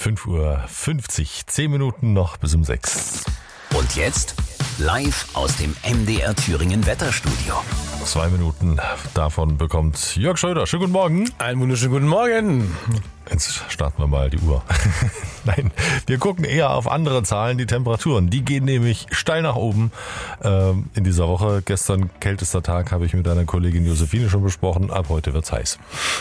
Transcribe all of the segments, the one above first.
5:50 Uhr, 10 Minuten noch bis um 6. Und jetzt live aus dem MDR Thüringen Wetterstudio. 2 Minuten davon bekommt Jörg Schröder. Schönen guten Morgen. Einen wunderschönen guten Morgen. Jetzt starten wir mal die Uhr. Nein, wir gucken eher auf andere Zahlen. Die Temperaturen, die gehen nämlich steil nach oben in dieser Woche. Gestern kältester Tag, habe ich mit deiner Kollegin Josephine schon besprochen. Ab heute wird's heiß.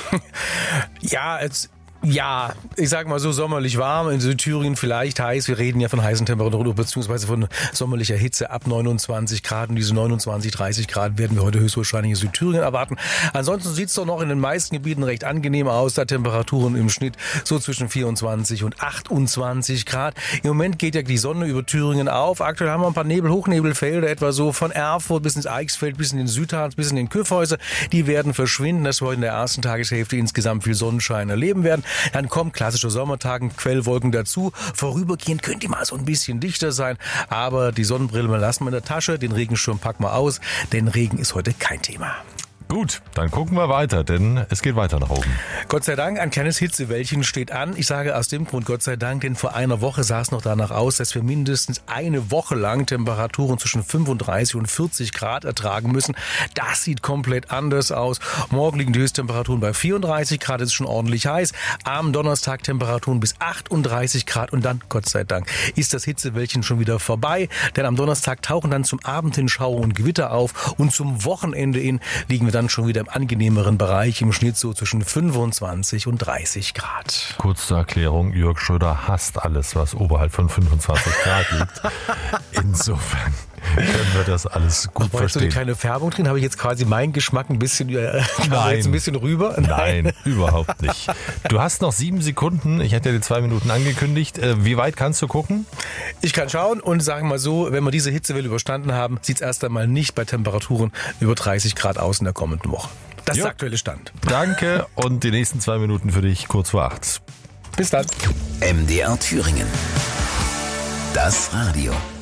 Ja, ich sag mal so sommerlich warm, in Südthüringen vielleicht heiß. Wir reden ja von heißen Temperaturen beziehungsweise von sommerlicher Hitze ab 29 Grad. Und diese 29, 30 Grad werden wir heute höchstwahrscheinlich in Südthüringen erwarten. Ansonsten sieht's doch noch in den meisten Gebieten recht angenehm aus. Da Temperaturen im Schnitt so zwischen 24 und 28 Grad. Im Moment geht ja die Sonne über Thüringen auf. Aktuell haben wir ein paar Hochnebelfelder, etwa so von Erfurt bis ins Eichsfeld, bis in den Südharz, bis in den Kyffhäuser. Die werden verschwinden, dass wir heute in der ersten Tageshälfte insgesamt viel Sonnenschein erleben werden. Dann kommt klassischer Sommertag, Quellwolken dazu. Vorübergehend können die mal so ein bisschen dichter sein. Aber die Sonnenbrille lassen wir in der Tasche. Den Regenschirm packen wir aus, denn Regen ist heute kein Thema. Gut, dann gucken wir weiter, denn es geht weiter nach oben. Gott sei Dank, ein kleines Hitzewellchen steht an. Ich sage aus dem Grund Gott sei Dank, denn vor einer Woche sah es noch danach aus, dass wir mindestens eine Woche lang Temperaturen zwischen 35 und 40 Grad ertragen müssen. Das sieht komplett anders aus. Morgen liegen die Höchsttemperaturen bei 34 Grad, das ist schon ordentlich heiß. Am Donnerstag Temperaturen bis 38 Grad und dann, Gott sei Dank, ist das Hitzewellchen schon wieder vorbei. Denn am Donnerstag tauchen dann zum Abend hin Schauer und Gewitter auf und zum Wochenende hin liegen wir dann schon wieder im angenehmeren Bereich, im Schnitt so zwischen 25 und 30 Grad. Kurz zur Erklärung, Jörg Schröder hasst alles, was oberhalb von 25 Grad liegt. Insofern können wir das alles gut verstehen. Hast du eine kleine Färbung drin? Habe ich jetzt quasi meinen Geschmack ein bisschen, Nein. jetzt ein bisschen rüber? Nein, überhaupt nicht. Du hast noch 7 Sekunden. Ich hatte dir 2 Minuten angekündigt. Wie weit kannst du gucken? Ich kann schauen und sagen mal so, wenn wir diese Hitzewelle überstanden haben, sieht es erst einmal nicht bei Temperaturen über 30 Grad aus in der kommenden Woche. Das ist der aktuelle Stand. Danke und die nächsten 2 Minuten für dich kurz vor 8. Bis dann. MDR Thüringen. Das Radio.